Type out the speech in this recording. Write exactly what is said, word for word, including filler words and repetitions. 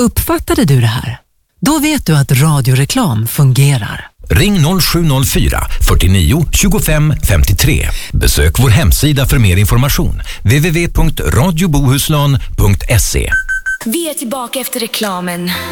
Uppfattade du det här? Då vet du att radioreklam fungerar. Ring noll sju noll fyra, fyrtionio, tjugofem, femtiotre. Besök vår hemsida för mer information. w w w punkt radiobohuslän punkt se. Vi är tillbaka efter reklamen.